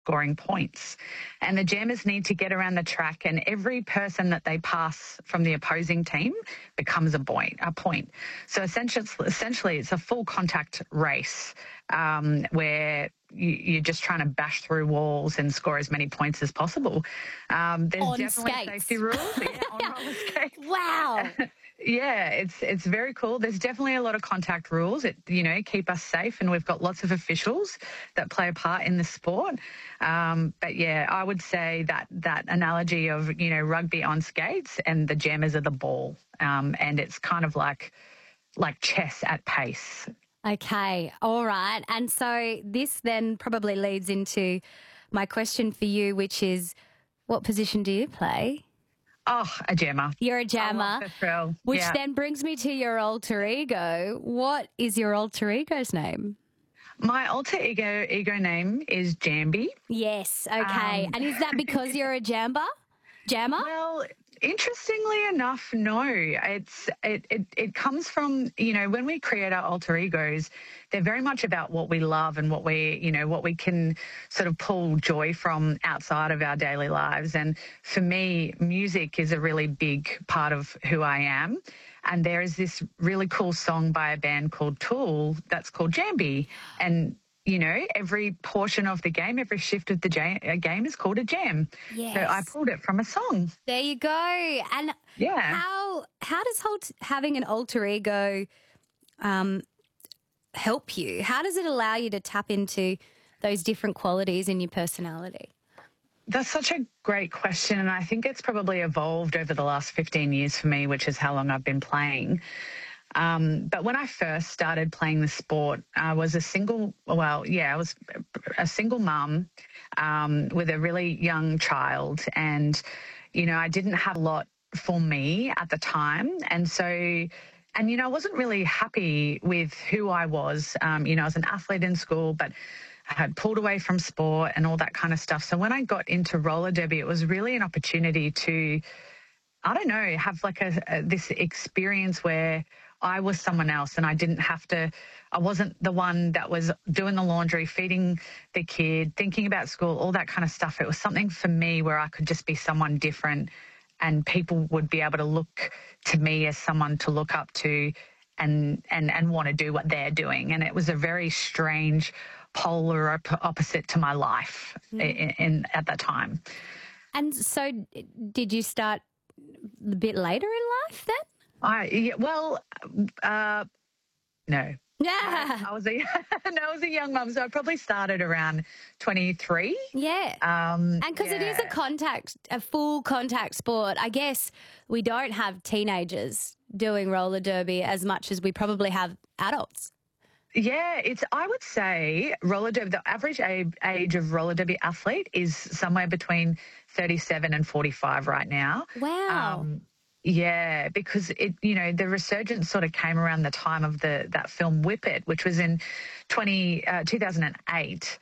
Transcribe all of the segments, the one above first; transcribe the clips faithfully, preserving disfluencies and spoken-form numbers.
scoring points. And the jammers need to get around the track, and every person that they pass from the opposing team becomes a point. A point. So essentially, essentially it's a full contact race um, where you, you're just trying to bash through walls and score as many points as possible. Um, there's on definitely skates. safety rules. Yeah, on roller skates. Wow. Yeah, it's it's very cool. There's definitely a lot of contact rules that, you know, keep us safe, and we've got lots of officials that play a part in the sport. Um, but yeah, I would say that that analogy of, you know, rugby on skates and the jammers are the ball, um, and it's kind of like like chess at pace. Okay, all right. And so this then probably leads into my question for you, which is, what position do you play? Oh, a jammer. You're a jammer. I love the thrill. Which Yeah. then brings me to your alter ego. What is your alter ego's name? My alter ego ego name is Jambi. Yes, okay. Um, and is that because you're a jamba? Jammer? Well, interestingly enough, no. It's it, it it comes from, you know, when we create our alter egos, they're very much about what we love and what we, you know, what we can sort of pull joy from outside of our daily lives. And for me, music is a really big part of who I am. And there is this really cool song by a band called Tool that's called Jambi. And you know, every portion of the game, every shift of the jam, game is called a jam. Yes. So I pulled it from a song. There you go. And Yeah. how how does hold, having an alter ego um, help you? How does it allow you to tap into those different qualities in your personality? That's such a great question. And I think it's probably evolved over the last fifteen years for me, which is how long I've been playing. Um, but when I first started playing the sport, I was a single, well, yeah, I was a single mum um, with a really young child. And, you know, I didn't have a lot for me at the time. And so, and, you know, I wasn't really happy with who I was. Um, you know, I was an athlete in school, but I had pulled away from sport and all that kind of stuff. So when I got into roller derby, it was really an opportunity to, I don't know, have like a, a this experience where I was someone else and I didn't have to, I wasn't the one that was doing the laundry, feeding the kid, thinking about school, all that kind of stuff. It was something for me where I could just be someone different and people would be able to look to me as someone to look up to and, and, and want to do what they're doing. And it was a very strange polar op- opposite to my life mm. in, in at that time. And so did you start a bit later in life then? I yeah, well, uh, no. Yeah, I, I was a no, I was a young mum, so I probably started around twenty-three. Yeah, um, and because yeah. it is a contact, a full contact sport. I guess we don't have teenagers doing roller derby as much as we probably have adults. Yeah, it's. I would say roller derby. The average age, age of roller derby athlete is somewhere between thirty-seven and forty-five right now. Wow. Um, Yeah, because it, you know, the resurgence sort of came around the time of the that film Whip It, which was in twenty, uh, two thousand eight.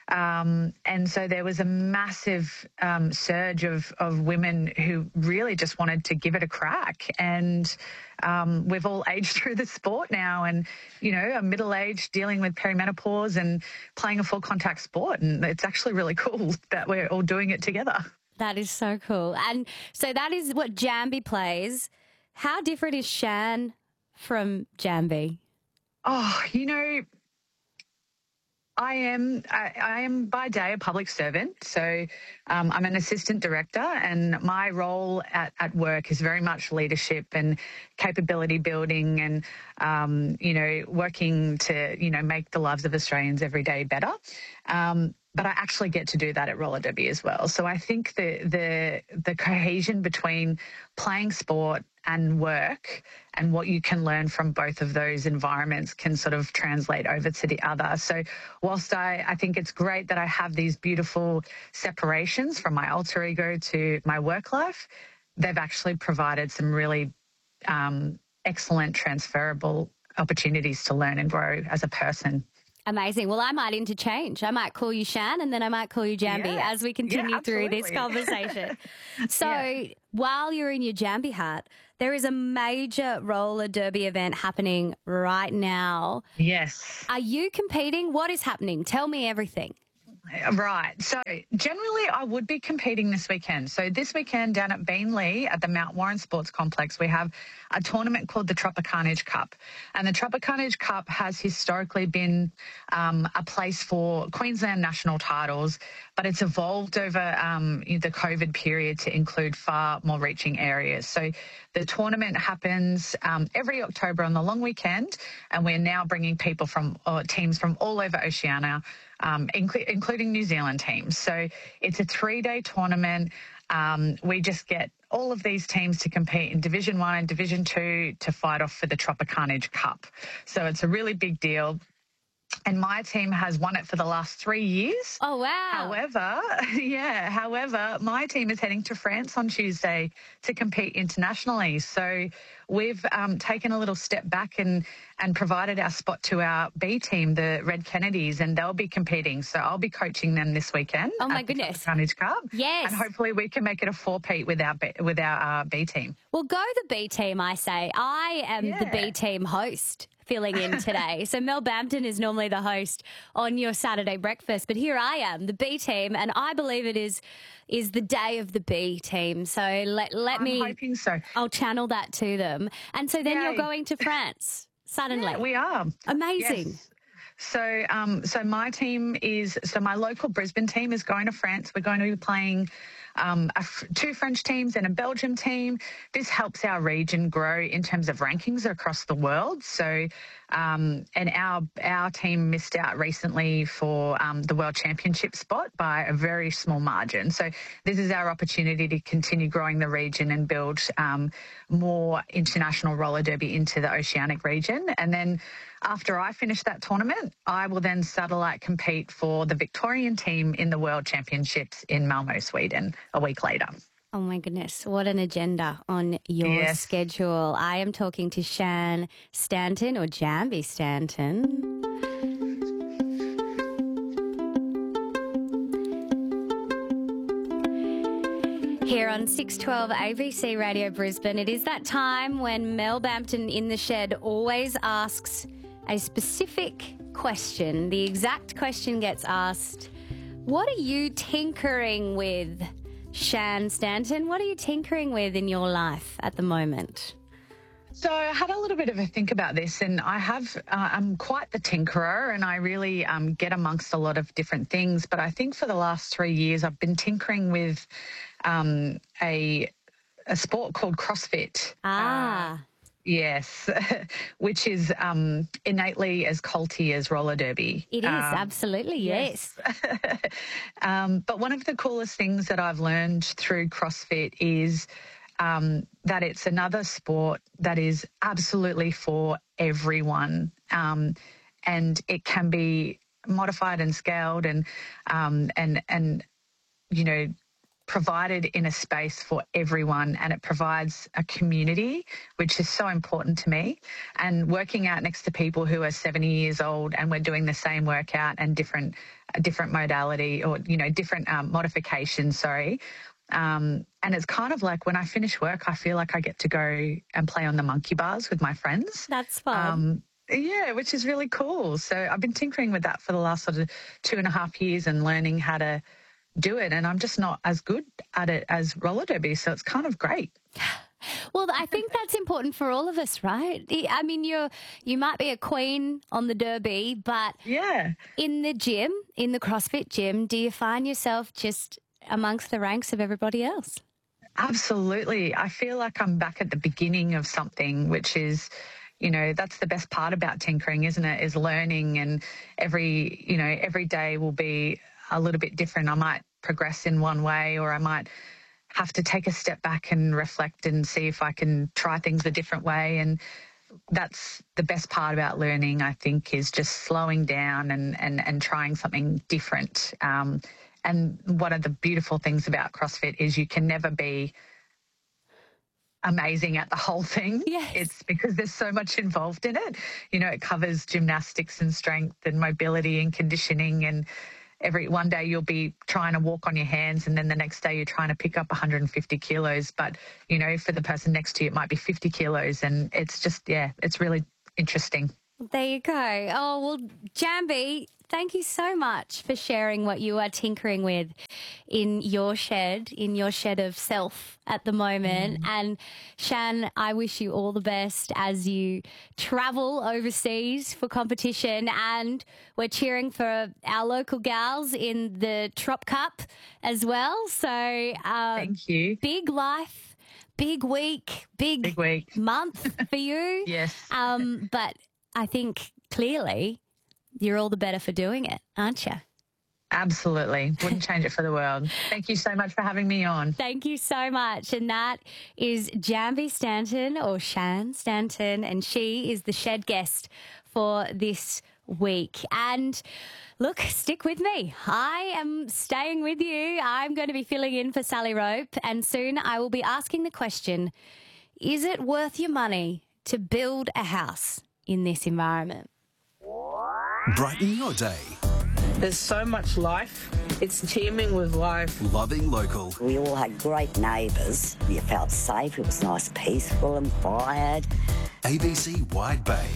Um, and so there was a massive um, surge of, of women who really just wanted to give it a crack. And um, we've all aged through the sport now and, you know, are middle-aged dealing with perimenopause and playing a full contact sport. And it's actually really cool that we're all doing it together. That is so cool. And so that is what Jambi plays. How different is Shan from Jambi? Oh, you know, I am I, I am by day a public servant. So um, I'm an assistant director and my role at, at work is very much leadership and capability building and, um, you know, working to, you know, make the lives of Australians every day better. Um, But I actually get to do that at roller derby as well. So I think the the the cohesion between playing sport and work and what you can learn from both of those environments can sort of translate over to the other. So whilst I, I think it's great that I have these beautiful separations from my alter ego to my work life, they've actually provided some really um, excellent transferable opportunities to learn and grow as a person. Amazing. Well, I might interchange. I might call you Shan and then I might call you Jambi yeah. as we continue yeah, through this conversation. So yeah. while you're in your Jambi hat, there is a major roller derby event happening right now. Yes. Are you competing? What is happening? Tell me everything. Right. So generally I would be competing this weekend. So this weekend down at Beanley at the Mount Warren Sports Complex, we have a tournament called the Tropicarnage Cup. And the Tropicarnage Cup has historically been um, a place for Queensland national titles, but it's evolved over um, the COVID period to include far more reaching areas. So the tournament happens um, every October on the long weekend, and we're now bringing people from uh, teams from all over Oceania, um, inclu- including New Zealand teams. So it's a three-day tournament. Um, we just get all of these teams to compete in Division One and Division Two to fight off for the Tropicarnage Cup. So it's a really big deal. And my team has won it for the last three years. Oh, wow. However, yeah, however, my team is heading to France on Tuesday to compete internationally. So we've um, taken a little step back and, and provided our spot to our B team, the Red Kennedys, and they'll be competing. So I'll be coaching them this weekend. Oh, my at the goodness. Tropicarnage Cup. Yes. And hopefully we can make it a four-peat with our, B, with our uh, B team. Well, go the B team, I say. I am Yeah. the B team host filling in today. So Mel Bampton is normally the host on your Saturday breakfast, but here I am, the B team, and I believe it is is the day of the B team. So let let I'm me hoping so. I'll channel that to them. And so then Yay. you're going to France suddenly. Yeah, we are. Amazing. Yes. So, um, so my team is, so my local Brisbane team is going to France. We're going to be playing um, a, two French teams and a Belgium team. This helps our region grow in terms of rankings across the world. So, um, and our our team missed out recently for um, the World Championship spot by a very small margin. So this is our opportunity to continue growing the region and build um, more international roller derby into the Oceanic region. And then after I finish that tournament, I will then satellite compete for the Victorian team in the World Championships in Malmö, Sweden, a week later. Oh, my goodness. What an agenda on your Yes. schedule. I am talking to Shan Stanton, or Jambi Stanton. Here on six twelve A B C Radio Brisbane, it is that time when Mel Bampton in the Shed always asks a specific question. The exact question gets asked, what are you tinkering with, Shan Stanton? What are you tinkering with in your life at the moment? So I had a little bit of a think about this, and I have, uh, I'm quite the tinkerer, and I really um, get amongst a lot of different things. But I think for the last three years, I've been tinkering with um, a a sport called CrossFit. Ah. Uh, yes, which is um, innately as culty as roller derby. It is, Um, absolutely, yes. um, but one of the coolest things that I've learned through CrossFit is um, that it's another sport that is absolutely for everyone. Um, and it can be modified and scaled and, um, and, and, you know, provided in a space for everyone, and it provides a community, which is so important to me. And working out next to people who are seventy years old and we're doing the same workout and different, a different modality or, you know, different um, modifications, sorry. Um, and it's kind of like when I finish work, I feel like I get to go and play on the monkey bars with my friends. That's fun. Um, yeah, which is really cool. So I've been tinkering with that for the last sort of two and a half years and learning how to do it, and I'm just not as good at it as roller derby, so it's kind of great. Well, I think that's important for all of us, right? I mean, you're you might be a queen on the derby, but Yeah. in the gym, in the CrossFit gym, do you find yourself just amongst the ranks of everybody else? Absolutely. I feel like I'm back at the beginning of something, which is, you know, that's the best part about tinkering, isn't it? Is learning, and every, you know, every day will be a little bit different. I might progress in one way, or I might have to take a step back and reflect and see if I can try things a different way. And that's the best part about learning, I think, is just slowing down and, and, and trying something different. Um, and one of the beautiful things about CrossFit is you can never be amazing at the whole thing. Yes. It's because there's so much involved in it. You know, it covers gymnastics and strength and mobility and conditioning, and every one day you'll be trying to walk on your hands, and then the next day you're trying to pick up one hundred fifty kilos. But, you know, for the person next to you, it might be fifty kilos. And it's just, yeah, it's really interesting. There you go. Oh, well, Jambi, thank you so much for sharing what you are tinkering with in your shed, in your shed of self at the moment. Mm. And Shan, I wish you all the best as you travel overseas for competition. And we're cheering for our local gals in the Trop Cup as well. So uh, thank you. Big life, big week, big, big week. month for you. Yes. Um, but I think clearly you're all the better for doing it, aren't you? Absolutely. Wouldn't change it for the world. Thank you so much for having me on. Thank you so much. And that is Jambi Stanton, or Shan Stanton, and she is the shed guest for this week. And look, stick with me. I am staying with you. I'm going to be filling in for Sally Rope, and soon I will be asking the question, is it worth your money to build a house in this environment? Brighten your day. There's so much life. It's teeming with life. Loving local. We all had great neighbours. You felt safe. It was nice, peaceful and quiet. A B C Wide Bay.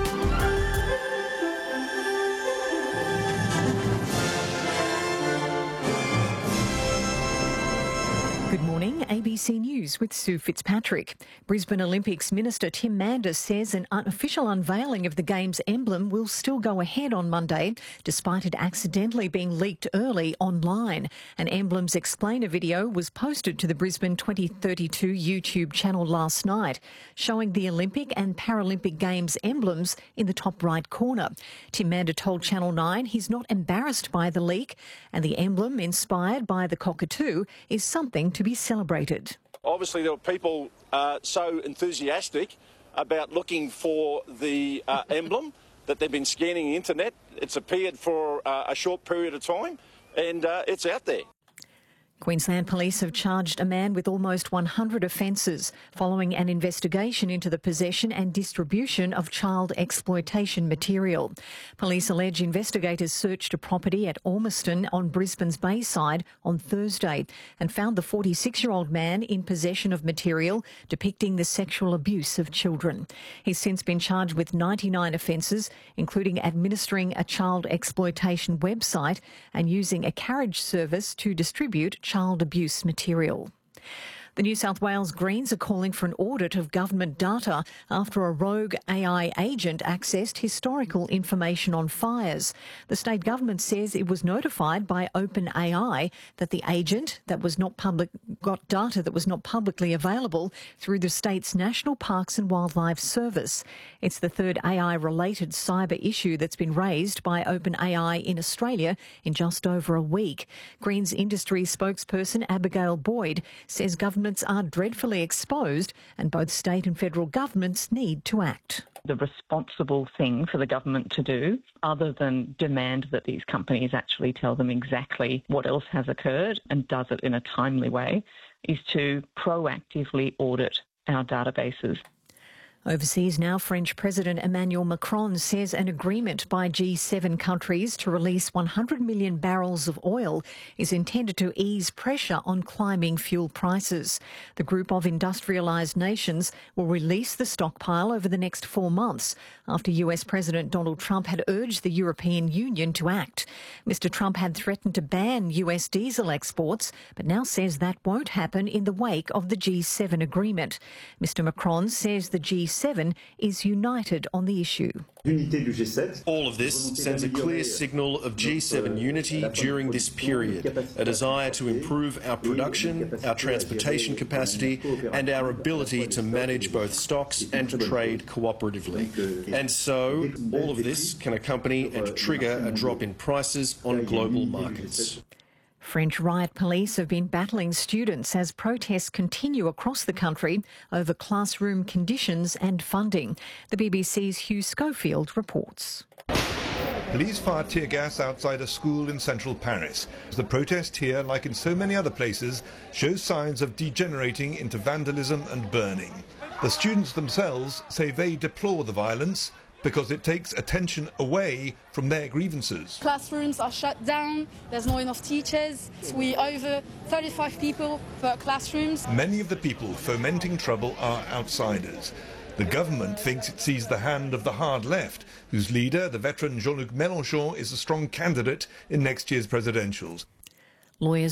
Good morning, A B C News with Sue Fitzpatrick. Brisbane Olympics Minister Tim Manders says an unofficial unveiling of the Games emblem will still go ahead on Monday, despite it accidentally being leaked early online. An emblems explainer video was posted to the Brisbane twenty thirty-two YouTube channel last night, showing the Olympic and Paralympic Games emblems in the top right corner. Tim Manders told Channel nine he's not embarrassed by the leak, and the emblem, inspired by the cockatoo, is something to be celebrated. Obviously, there were people uh, so enthusiastic about looking for the uh, emblem that they've been scanning the internet. It's appeared for uh, a short period of time, and uh, it's out there. Queensland Police have charged a man with almost one hundred offences following an investigation into the possession and distribution of child exploitation material. Police allege investigators searched a property at Ormiston on Brisbane's Bayside on Thursday and found the forty-six-year-old man in possession of material depicting the sexual abuse of children. He's since been charged with ninety-nine offences, including administering a child exploitation website and using a carriage service to distribute child abuse material. The New South Wales Greens are calling for an audit of government data after a rogue A I agent accessed historical information on fires. The state government says it was notified by OpenAI that the agent that was not public got data that was not publicly available through the state's National Parks and Wildlife Service. It's the third A I-related cyber issue that's been raised by OpenAI in Australia in just over a week. Greens industry spokesperson Abigail Boyd says government are dreadfully exposed and both state and federal governments need to act. The responsible thing for the government to do, other than demand that these companies actually tell them exactly what else has occurred and does it in a timely way, is to proactively audit our databases. Overseas now, French President Emmanuel Macron says an agreement by G seven countries to release one hundred million barrels of oil is intended to ease pressure on climbing fuel prices. The group of industrialised nations will release the stockpile over the next four months after U S President Donald Trump had urged the European Union to act. Mister Trump had threatened to ban U S diesel exports, but now says that won't happen in the wake of the G seven agreement. Mister Macron says the G seven is united on the issue. All of this sends a clear signal of G seven unity during this period, a desire to improve our production, our transportation capacity and our ability to manage both stocks and trade cooperatively. And so, all of this can accompany and trigger a drop in prices on global markets. French riot police have been battling students as protests continue across the country over classroom conditions and funding. The B B C's Hugh Schofield reports. Police fired tear gas outside a school in central Paris. The protest here, like in so many other places, shows signs of degenerating into vandalism and burning. The students themselves say they deplore the violence because it takes attention away from their grievances. Classrooms are shut down, there's not enough teachers, we over thirty-five people per classrooms. Many of the people fomenting trouble are outsiders. The government thinks it sees the hand of the hard left, whose leader, the veteran Jean-Luc Mélenchon, is a strong candidate in next year's presidentials. Lawyers